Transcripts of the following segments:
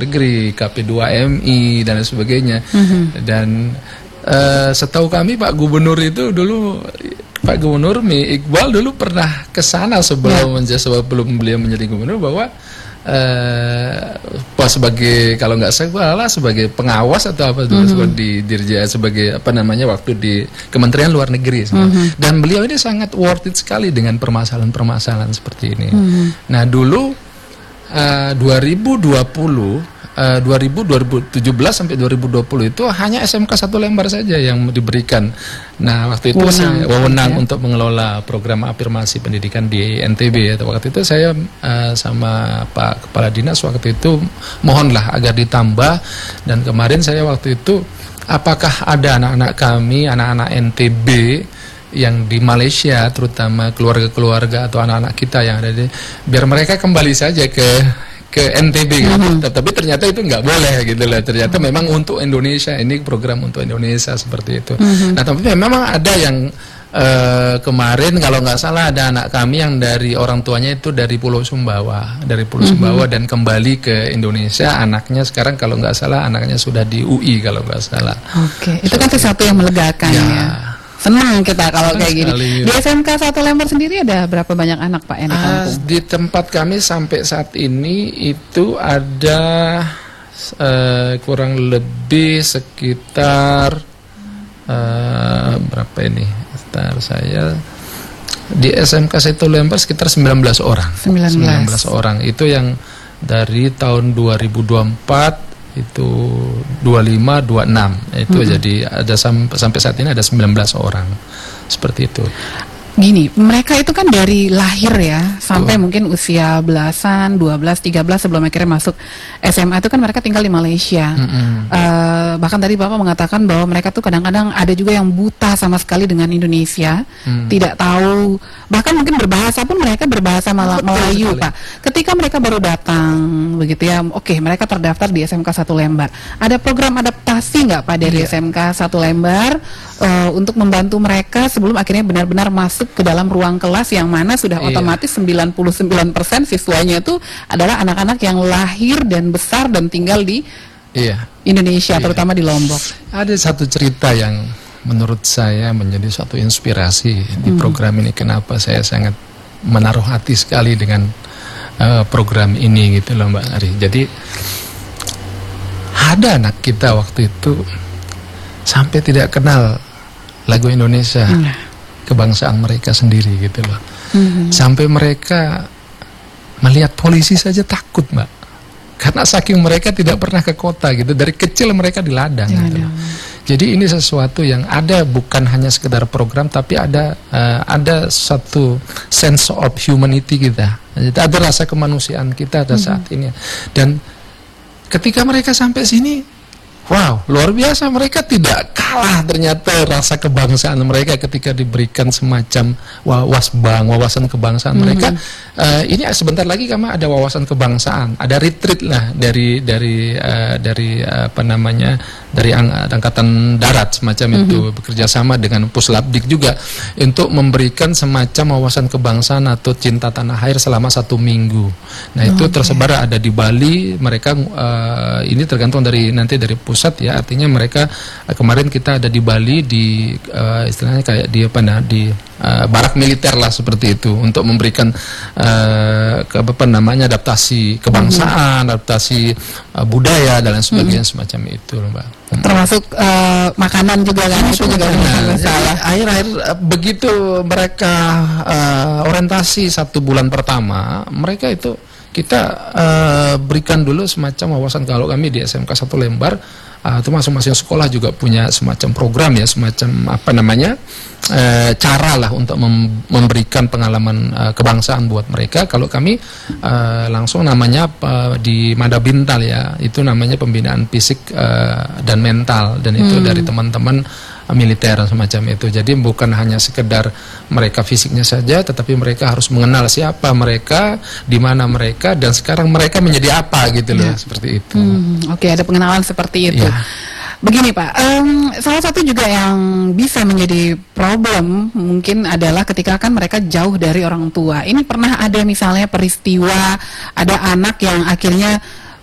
negeri, KP2MI dan sebagainya. Dan setahu kami Pak Gubernur itu dulu, Pak Gubernur Mi Iqbal dulu pernah ke sana sebelum beliau menjadi gubernur, bahwa sebagai, kalau nggak salah sebagai pengawas atau apa dulu di Dirja, sebagai apa namanya waktu di Kementerian Luar Negeri. Dan beliau ini sangat worth it sekali dengan permasalahan-permasalahan seperti ini. Nah dulu 2017 sampai 2020 itu hanya SMK 1 lembar saja yang diberikan. Nah waktu itu wewenang untuk mengelola program afirmasi pendidikan di NTB. Waktu itu saya sama Pak Kepala Dinas waktu itu mohonlah agar ditambah. Dan kemarin saya waktu itu, apakah ada anak-anak kami, anak-anak NTB yang di Malaysia, terutama keluarga-keluarga atau anak-anak kita yang ada di, biar mereka kembali saja ke NTB gitu. Tapi ternyata itu nggak boleh gitu lah. Ternyata memang untuk Indonesia, ini program untuk Indonesia seperti itu. Nah tapi memang ada yang kemarin kalau nggak salah ada anak kami yang dari orang tuanya itu dari Pulau Sumbawa, dan kembali ke Indonesia. Anaknya sekarang kalau nggak salah anaknya sudah di UI kalau nggak salah. Oke, itu kan sesuatu yang melegakan ya. Senang kita kalau kayak gini. Di SMK 1 Lembar sendiri ada berapa banyak anak Pak yang di kampung? Di tempat kami sampai saat ini itu ada kurang lebih sekitar berapa ini? Sekitar saya di SMK 1 Lembar sekitar 19 orang. 19 orang itu yang dari tahun 2024 itu 25, 26 itu jadi ada sampai saat ini ada 19 orang seperti itu. Gini, mereka itu kan dari lahir ya sampai mungkin usia belasan, 12, 13 sebelum akhirnya masuk SMA itu kan mereka tinggal di Malaysia. Bahkan tadi Bapak mengatakan bahwa mereka tuh kadang-kadang ada juga yang buta sama sekali dengan Indonesia, tidak tahu, bahkan mungkin berbahasa pun mereka berbahasa Melayu Pak. Ketika mereka baru datang begitu ya, oke, mereka terdaftar di SMK 1 Lembar. Ada program adaptasi nggak Pak dari SMK 1 Lembar untuk membantu mereka sebelum akhirnya benar-benar masuk ke dalam ruang kelas yang mana sudah otomatis 99% siswanya itu adalah anak-anak yang lahir dan besar dan tinggal di Indonesia, terutama di Lombok. Ada satu cerita yang menurut saya menjadi suatu inspirasi di program ini. Kenapa saya sangat menaruh hati sekali dengan program ini gitu loh Mbak Ari. Jadi ada anak kita waktu itu sampai tidak kenal lagu Indonesia, kebangsaan mereka sendiri gitu loh. Sampai mereka melihat polisi saja takut Mbak, karena saking mereka tidak pernah ke kota gitu. Dari kecil mereka di ladang gitu loh. Jadi ini sesuatu yang ada, bukan hanya sekedar program, tapi ada satu sense of humanity kita. Jadi ada rasa kemanusiaan kita pada saat ini. Dan ketika mereka sampai sini, wow, luar biasa, mereka tidak kalah ternyata rasa kebangsaan mereka ketika diberikan semacam wawasan kebangsaan mereka. Ini sebentar lagi kami ada wawasan kebangsaan, ada retreat lah dari apa namanya, dari Angkatan Darat semacam itu, bekerja sama dengan Puslapdik juga untuk memberikan semacam wawasan kebangsaan atau cinta tanah air selama 1 minggu. Nah itu tersebar ada di Bali. Mereka ini tergantung dari pusat ya, artinya mereka kemarin kita ada di Bali di istilahnya kayak di barak militer lah seperti itu, untuk memberikan adaptasi kebangsaan, adaptasi budaya dan lain sebagainya semacam itu Mbak. Termasuk makanan juga kan, itu juga masalah. Akhir-akhir begitu mereka orientasi 1 bulan pertama, mereka itu kita berikan dulu semacam wawasan. Kalau kami di SMK 1 Lembar itu masing-masing sekolah juga punya semacam program ya, semacam apa namanya, cara lah untuk memberikan pengalaman kebangsaan buat mereka. Kalau kami langsung namanya di Mada Bintal ya, itu namanya pembinaan fisik dan mental, dan itu dari teman-teman militer semacam itu. Jadi bukan hanya sekedar mereka fisiknya saja, tetapi mereka harus mengenal siapa mereka, di mana mereka, dan sekarang mereka menjadi apa gitu loh, seperti itu. Oke, ada pengenalan seperti itu. Begini Pak, salah satu juga yang bisa menjadi problem mungkin adalah ketika kan mereka jauh dari orang tua. Ini pernah ada misalnya peristiwa, ada anak yang akhirnya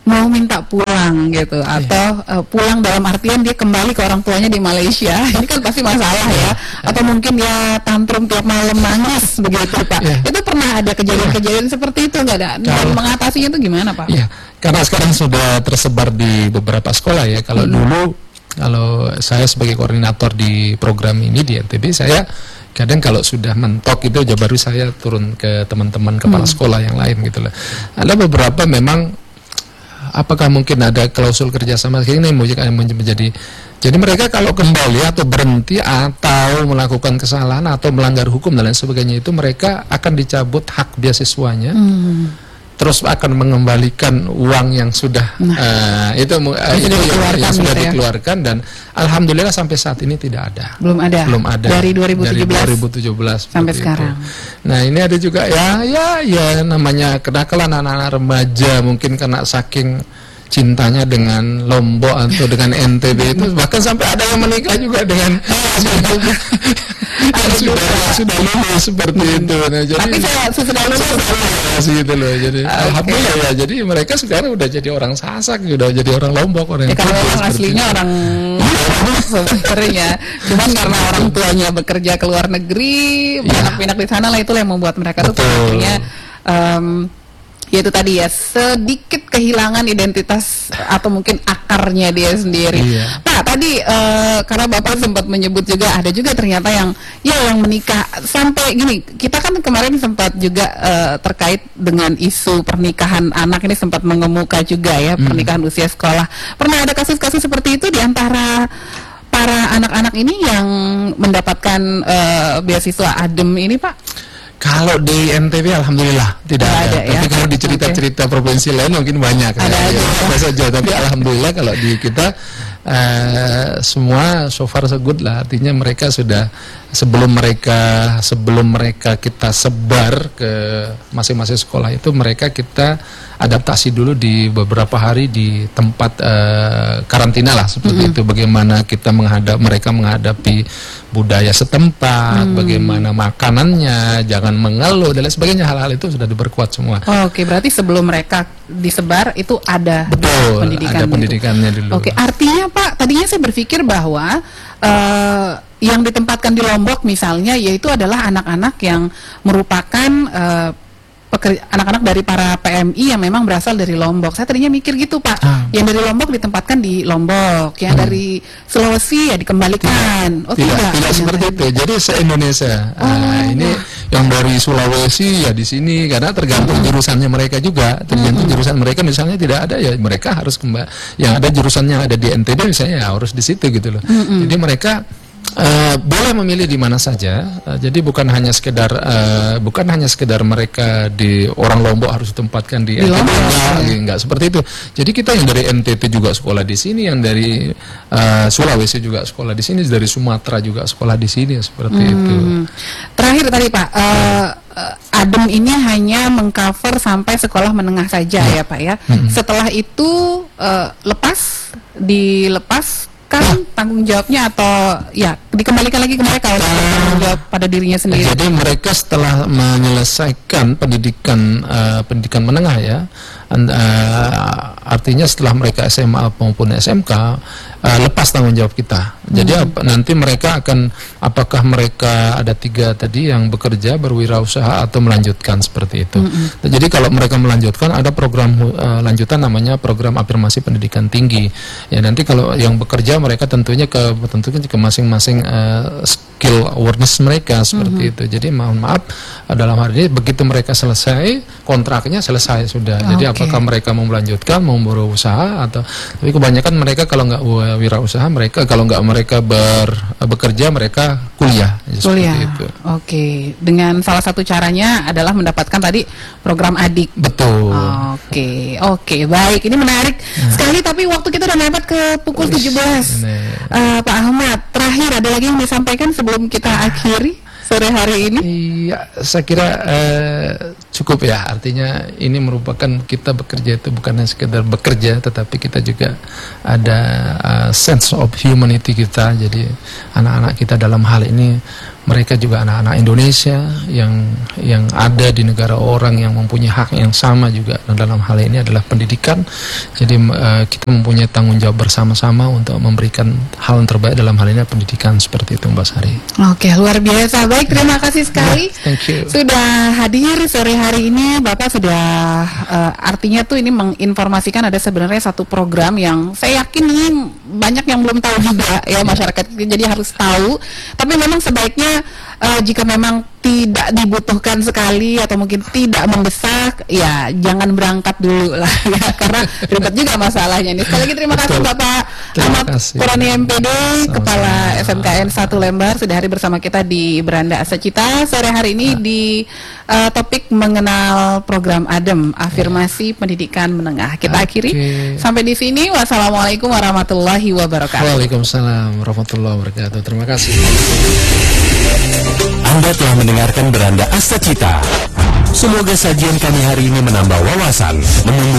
mau minta pulang gitu, atau pulang dalam artian dia kembali ke orang tuanya di Malaysia. Ini kan pasti masalah ya. Atau mungkin dia tantrum tiap malam nangis begitu Pak. Itu pernah ada kejadian-kejadian seperti itu nggak ada? Dan mengatasinya itu gimana Pak? Iya, karena sekarang sudah tersebar di beberapa sekolah ya. Kalau dulu, kalau saya sebagai koordinator di program ini di NTB, saya kadang kalau sudah mentok itu baru saya turun ke teman-teman kepala sekolah yang lain gitu lah. Ada beberapa memang, apakah mungkin ada klausul kerjasama ini menjadi, jadi mereka kalau kembali atau berhenti atau melakukan kesalahan atau melanggar hukum dan lain sebagainya, itu mereka akan dicabut hak beasiswanya. Terus akan mengembalikan uang yang sudah itu yang sudah dikeluarkan, dan alhamdulillah sampai saat ini tidak ada. Belum ada. Dari 2017 sampai sekarang. Nah, ini ada juga ya namanya kenakalan anak-anak remaja, mungkin karena saking cintanya dengan Lombok atau dengan NTB itu, bahkan sampai ada yang menikah juga dengan sudah lulus seperti itu. Nah, jadi tapi saya sudah lulus gitu loh. Jadi alhamdulillah ya. Jadi mereka sekarang udah jadi orang Sasak, udah jadi orang Lombok, orang kalau orang aslinya itu. Orang sebenarnya cuman karena orang tuanya bekerja ke luar negeri, pindah di sana lah, itulah yang membuat mereka tuh akhirnya ya itu tadi ya, sedikit kehilangan identitas atau mungkin akarnya dia sendiri. Pak, tadi karena Bapak sempat menyebut juga ada juga ternyata yang menikah sampai gini. Kita kan kemarin sempat juga terkait dengan isu pernikahan anak ini sempat mengemuka juga ya, pernikahan usia sekolah. Pernah ada kasus-kasus seperti itu di antara para anak-anak ini yang mendapatkan beasiswa ADEM ini, Pak? Kalau di NTB alhamdulillah tidak ada. Tapi kalau di cerita-cerita provinsi lain mungkin banyak. Ada saja. Tapi alhamdulillah kalau di kita semua so far so good lah. Artinya mereka sudah sebelum mereka kita sebar ke masing-masing sekolah itu, mereka kita adaptasi dulu di beberapa hari di tempat karantina lah seperti itu. Bagaimana kita mereka menghadapi budaya setempat, bagaimana makanannya, jangan mengeluh dan lain sebagainya. Hal-hal itu sudah diperkuat semua. Oke, berarti sebelum mereka disebar itu ada pendidikannya dulu. Oke, artinya Pak, tadinya saya berpikir bahwa yang ditempatkan di Lombok misalnya, yaitu adalah anak-anak yang merupakan anak-anak dari para PMI yang memang berasal dari Lombok. Saya tadinya mikir gitu Pak, yang dari Lombok ditempatkan di Lombok, yang dari Sulawesi ya dikembalikan. Tidak seperti itu. Jadi se-Indonesia. Ini yang dari Sulawesi ya di sini, karena tergantung jurusannya mereka juga. Tergantung jurusan mereka, misalnya tidak ada ya mereka harus kembali. Yang ada jurusannya ada di NTB misalnya ya harus di situ gitu loh. Jadi mereka boleh memilih di mana saja. Jadi bukan hanya sekedar mereka di orang Lombok harus ditempatkan di NTT, enggak seperti itu. Jadi kita yang dari NTT juga sekolah di sini, yang dari Sulawesi juga sekolah di sini, dari Sumatera juga sekolah di sini, seperti itu. Terakhir tadi Pak, ADEM ini hanya mengcover sampai sekolah menengah saja ya Pak ya. Setelah itu dilepas kan tanggung jawabnya, atau ya dikembalikan lagi ke mereka untuk tanggung jawab pada dirinya sendiri. Jadi mereka setelah menyelesaikan pendidikan menengah ya, artinya setelah mereka SMA maupun SMK, lepas tanggung jawab kita. Jadi nanti mereka akan, apakah mereka ada 3 tadi yang bekerja, berwirausaha atau melanjutkan seperti itu. Jadi kalau mereka melanjutkan, ada program lanjutan namanya program afirmasi pendidikan tinggi. Ya nanti kalau yang bekerja mereka tentunya ke masing-masing skill awareness mereka seperti itu. Jadi mohon maaf dalam hal ini begitu mereka selesai kontraknya selesai sudah. Jadi apakah mereka mau melanjutkan, mau berusaha atau, tapi kebanyakan mereka kalau nggak wirausaha, mereka kalau nggak mereka bekerja, mereka kuliah. Seperti itu. Oke, dengan salah satu caranya adalah mendapatkan tadi program adik. Betul. Oke, baik. Ini menarik sekali, tapi waktu kita udah mepet ke pukul 17. Pak Ahmad, terakhir ada lagi yang disampaikan sebelum kita akhiri sore hari ini? Iya, saya kira cukup ya. Artinya ini merupakan kita bekerja itu bukan hanya sekedar bekerja, tetapi kita juga ada sense of humanity kita. Jadi anak-anak kita dalam hal ini mereka juga anak-anak Indonesia yang ada di negara orang yang mempunyai hak yang sama juga dalam hal ini adalah pendidikan. Jadi kita mempunyai tanggung jawab bersama-sama untuk memberikan hal yang terbaik dalam hal ini pendidikan, seperti itu Mbak Sari. Oke, luar biasa. Baik, terima kasih sekali sudah hadir sore hari ini. Bapak sudah artinya tuh ini menginformasikan ada sebenarnya satu program yang saya yakin ini banyak yang belum tahu juga ya masyarakat, jadi harus tahu. Tapi memang sebaiknya jika memang tidak dibutuhkan sekali atau mungkin tidak mendesak, ya jangan berangkat dulu lah ya, karena ribet juga masalahnya ini. Sekali lagi terima kasih Bapak Ahmad Qurani MPD, Kepala SMKN 1 Lembar, sudah hadir bersama kita di Beranda Asa Cita sore hari ini di topik mengenal program ADEM, Afirmasi Pendidikan Menengah. Kita akhiri sampai di sini. Wassalamualaikum warahmatullahi wabarakatuh. Waalaikumsalam warahmatullahi wabarakatuh. Terima kasih. Anda telah mendengarkan Beranda Asa Cita. Semoga sajian kami hari ini menambah wawasan,